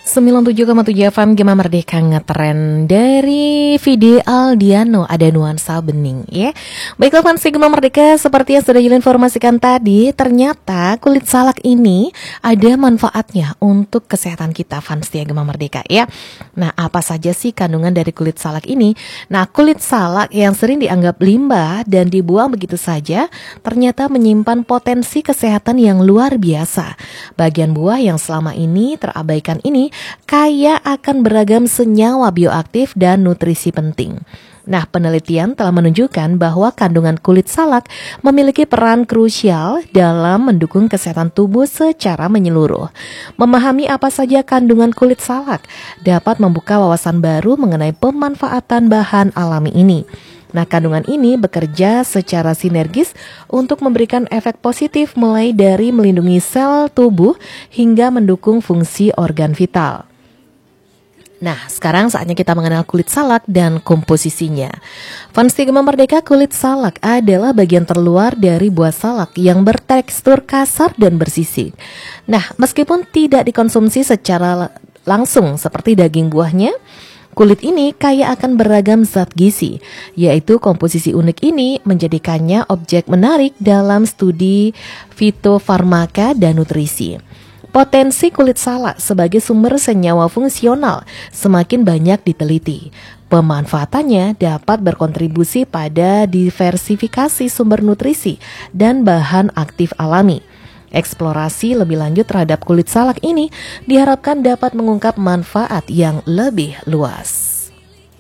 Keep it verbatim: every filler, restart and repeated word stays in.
sembilan puluh tujuh koma tujuh F M Gema Merdeka ngetren dari Vidi Aldiano, ada nuansa bening ya. Baiklah fans Gema Merdeka, seperti yang sudah diinformasikan tadi, ternyata kulit salak ini ada manfaatnya untuk kesehatan kita fans Gema Merdeka ya. Nah, apa saja sih kandungan dari kulit salak ini? Nah, kulit salak yang sering dianggap limbah dan dibuang begitu saja ternyata menyimpan potensi kesehatan yang luar biasa. Bagian buah yang selama ini terabaikan ini kaya akan beragam senyawa bioaktif dan nutrisi penting. Nah, penelitian telah menunjukkan bahwa kandungan kulit salak memiliki peran krusial dalam mendukung kesehatan tubuh secara menyeluruh. Memahami apa saja kandungan kulit salak dapat membuka wawasan baru mengenai pemanfaatan bahan alami ini. Nah, kandungan ini bekerja secara sinergis untuk memberikan efek positif mulai dari melindungi sel tubuh hingga mendukung fungsi organ vital. Nah, sekarang saatnya kita mengenal kulit salak dan komposisinya. Fans Gema Merdeka, kulit salak adalah bagian terluar dari buah salak yang bertekstur kasar dan bersisik. Nah, meskipun tidak dikonsumsi secara langsung seperti daging buahnya, kulit ini kaya akan beragam zat gizi, yaitu komposisi unik ini menjadikannya objek menarik dalam studi fitofarmaka dan nutrisi. Potensi kulit salak sebagai sumber senyawa fungsional semakin banyak diteliti. Pemanfaatannya dapat berkontribusi pada diversifikasi sumber nutrisi dan bahan aktif alami. Eksplorasi lebih lanjut terhadap kulit salak ini diharapkan dapat mengungkap manfaat yang lebih luas.